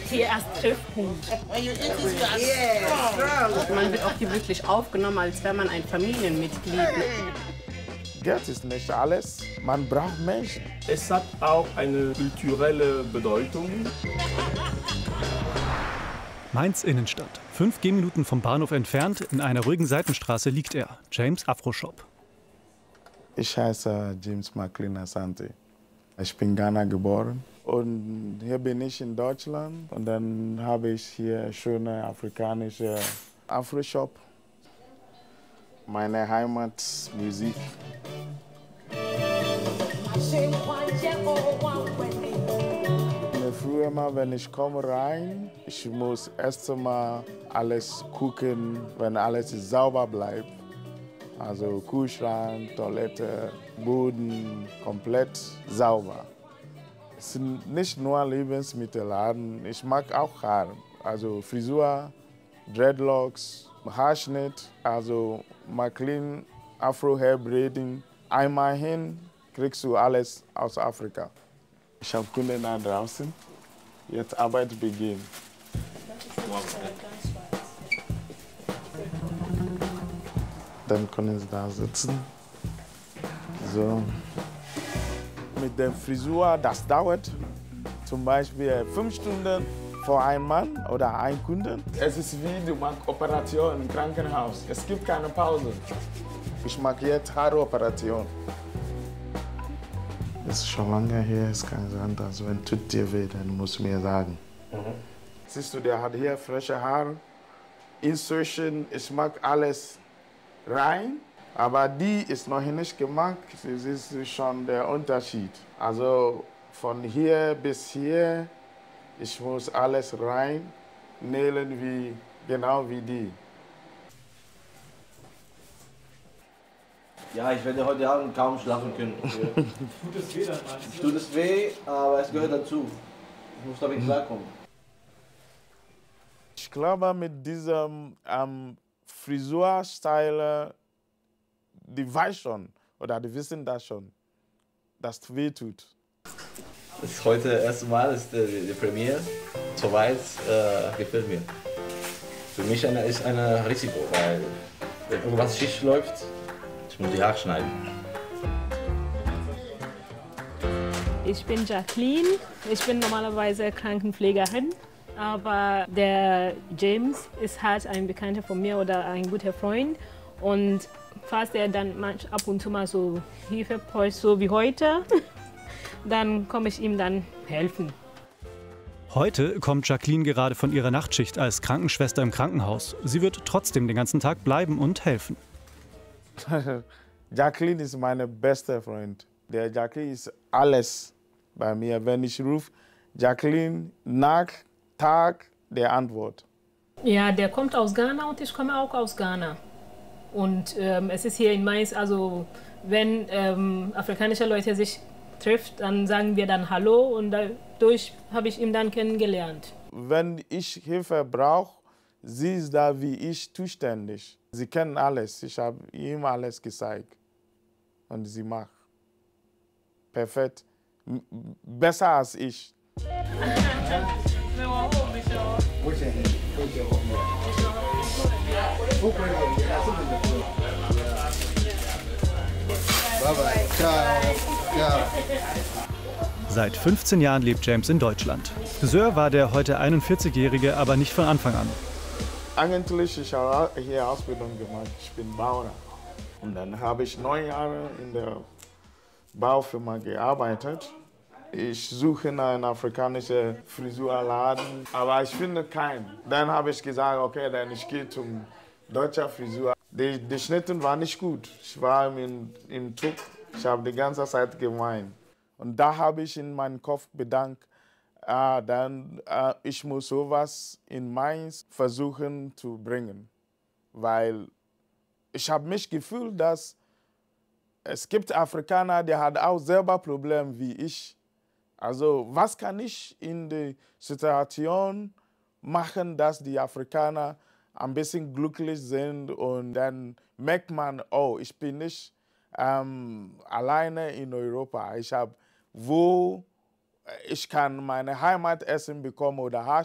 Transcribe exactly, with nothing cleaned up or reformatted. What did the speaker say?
hier erst Treffpunkt. Man wird auch hier wirklich aufgenommen, als wäre man ein Familienmitglied. Geld ist nicht alles, man braucht Menschen. Es hat auch eine kulturelle Bedeutung. Mainz Innenstadt. Fünf Gehminuten vom Bahnhof entfernt, in einer ruhigen Seitenstraße liegt er, James Afro Shop. Ich heiße James McLean Asante. Ich bin in Ghana geboren und hier bin ich in Deutschland. Und dann habe ich hier eine schöne afrikanische Afro Shop. Meine Heimatmusik. Früher mal, wenn ich komme rein, ich muss erst einmal alles gucken, wenn alles sauber bleibt. Also Kühlschrank, Toilette, Boden, komplett sauber. Es sind nicht nur Lebensmittel, ich mag auch Haare. Also Frisur, Dreadlocks, Haarschnitt, also McLean Afro Hair Braiding. Einmal hin kriegst du alles aus Afrika. Ich habe Kunden da draußen. Jetzt Arbeit beginnt. Dann können Sie da sitzen. So. Mit der Frisur, das dauert zum Beispiel fünf Stunden für einen Mann oder einen Kunden. Es ist wie du machst Operation im Krankenhaus. Es gibt keine Pause. Ich mache jetzt Haaroperation. Das ist schon lange her, es kann sein, dass wenn tut dir weh, dann musst du mir sagen. Mhm. Siehst du, der hat hier frische Haare, Insertion, ich mag alles rein, aber die ist noch nicht gemacht, das ist schon der Unterschied. Also von hier bis hier, ich muss alles rein, nähen wie, genau wie die. Ja, ich werde heute Abend kaum schlafen können. Tut es weh dann meinst du? Tut es weh, aber es gehört dazu. Ich muss damit klarkommen. Ich glaube, mit diesem ähm, Frisur-Style, die weiß schon, oder die wissen das schon, dass es weh tut. Das ist heute das erste Mal, das ist die, die Premiere. Soweit äh, gefällt mir. Für mich eine, ist ein Risiko, weil wenn irgendwas schief läuft, ich muss die Haare schneiden. Ich bin Jacqueline. Ich bin normalerweise Krankenpflegerin. Aber der James ist halt ein Bekannter von mir oder ein guter Freund. Und falls er dann ab und zu mal so Hilfe bräuchte, so wie heute, dann komme ich ihm dann helfen. Heute kommt Jacqueline gerade von ihrer Nachtschicht als Krankenschwester im Krankenhaus. Sie wird trotzdem den ganzen Tag bleiben und helfen. Jacqueline ist meine beste Freund. Der Jacqueline ist alles bei mir. Wenn ich rufe, Jacqueline, Nacht, Tag, der Antwort. Ja, der kommt aus Ghana und ich komme auch aus Ghana. Und ähm, es ist hier in Mainz, also wenn ähm, afrikanische Leute sich treffen, dann sagen wir dann Hallo und dadurch habe ich ihn dann kennengelernt. Wenn ich Hilfe brauche, sie ist da wie ich zuständig. Sie kennen alles. Ich habe ihm alles gezeigt. Und sie macht. Perfekt. Besser als ich. Seit fünfzehn Jahren lebt James in Deutschland. Friseur war der heute einundvierzigjährige aber nicht von Anfang an. Eigentlich ich habe hier Ausbildung gemacht. Ich bin Bauer. Und dann habe ich neun Jahre in der Baufirma gearbeitet. Ich suche einen afrikanischen Frisurladen, aber ich finde keinen. Dann habe ich gesagt, okay, dann ich gehe zum deutschen Frisur. Die, die Schnitte waren nicht gut. Ich war im, im Zug, ich habe die ganze Zeit geweint. Und da habe ich in meinem Kopf bedankt, ah, dann, ah, ich muss sowas in Mainz versuchen zu bringen. Weil ich habe mich gefühlt, dass es gibt Afrikaner, die haben auch selber Probleme wie ich. Also was kann ich in der Situation machen, dass die Afrikaner ein bisschen glücklich sind und dann merkt man, oh, ich bin nicht ähm, alleine in Europa. Ich habe, wo ich kann meine Heimatessen bekommen oder